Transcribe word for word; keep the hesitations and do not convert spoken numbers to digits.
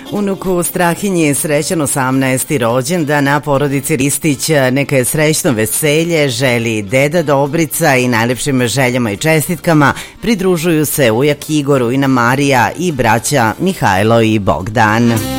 Unuku Strahinji srećan osamnaesti rođendan na porodici Ristić. Neka je srećno veselje, želi deda Dobrica i najlepšim željama i čestitkama pridružuju se ujak Igor, ujna Marija i braća Mihajlo i Bogdan.